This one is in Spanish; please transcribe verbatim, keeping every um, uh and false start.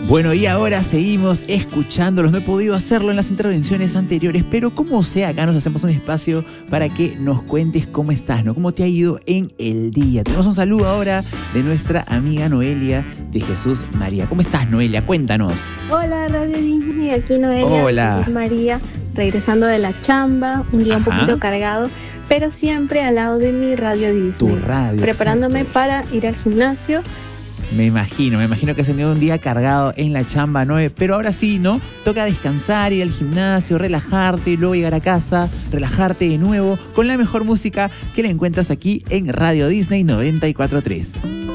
Bueno, y ahora seguimos escuchándolos. No he podido hacerlo en las intervenciones anteriores, pero como sea, acá nos hacemos un espacio para que nos cuentes cómo estás, ¿no? Cómo te ha ido en el día. Tenemos un saludo ahora de nuestra amiga Noelia de Jesús María. ¿Cómo estás, Noelia? Cuéntanos. Hola, Radio Disney, aquí Noelia Hola. de Jesús María, regresando de la chamba, un día Ajá. un poquito cargado, pero siempre al lado de mi Radio Disney. Tu radio, preparándome exacto. para ir al gimnasio. Me imagino, me imagino que has tenido un día cargado en la chamba, Noé, pero ahora sí, ¿no? Toca descansar, ir al gimnasio, relajarte, luego llegar a casa, relajarte de nuevo con la mejor música que la encuentras aquí en Radio Disney noventa y cuatro punto tres.